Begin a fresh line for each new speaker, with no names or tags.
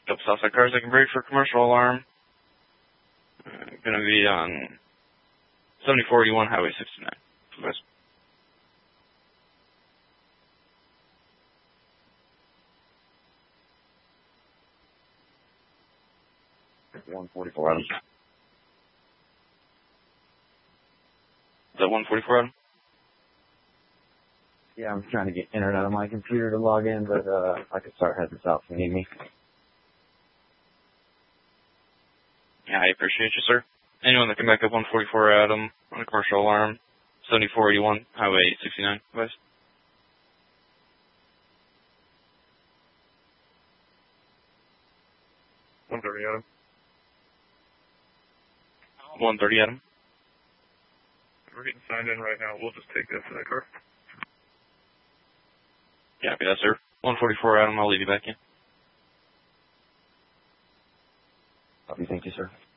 Couple Southside cars I can break for commercial alarm. Gonna be on 7481 Highway 69. West.
It's 144 Adam.
Is that 144 Adam?
Yeah, I'm trying to get internet on my computer to log in, but I could start heading south if you need me.
Yeah, I appreciate you, sir. Anyone that can back up 144 Adam on a commercial alarm, 7481 Highway 69 West.
Adam.
130 Adam.
We're getting signed in right now. We'll just take this in the car.
Copy that, sir. 144 Adam, I'll leave you back in.
Thank you, sir.